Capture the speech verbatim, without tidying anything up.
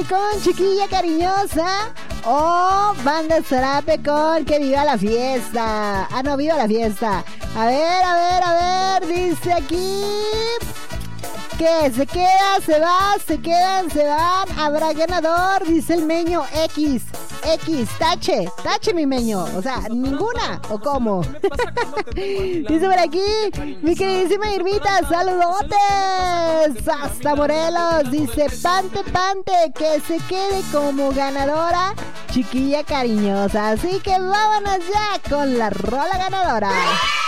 con Chiquilla Cariñosa o Banda Zarape con Que Viva la Fiesta. Ah, no, Viva la Fiesta. A ver, a ver, a ver, dice aquí que se queda, se va, se quedan, se van. Habrá ganador, dice el Meño. X, X, tache, tache mi Meño. O sea, ninguna, ¿o cómo? Dice por aquí mi queridísima Irmita, saludotes hasta Morelos. Dice pante, pante, que se quede como ganadora Chiquilla Cariñosa. Así que vámonos ya con la rola ganadora.